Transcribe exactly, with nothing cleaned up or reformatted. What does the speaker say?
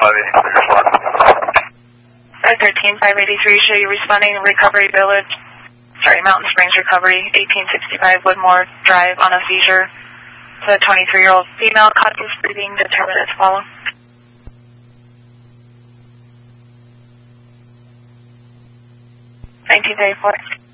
five eighty-three, respond. thirteen five eighty-three, show you responding Recovery Village, sorry, Mountain Springs Recovery, eighteen sixty-five Woodmore Drive on a seizure. The twenty-three-year-old female, conscious breathing, determined as follow. nineteen thirty-four.